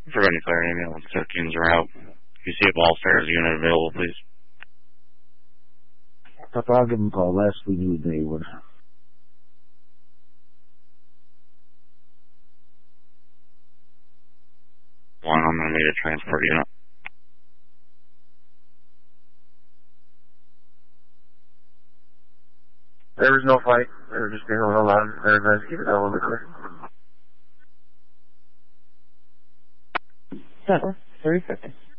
For any clarity, ambulance 13s are out. If you see a ball stairs unit available, please. I'll give them a call. Last we knew they were. One, I'm going to need a transport unit. There was no fight. They were just being a little loud. They're going to keep it down a little bit quick. Center, 350.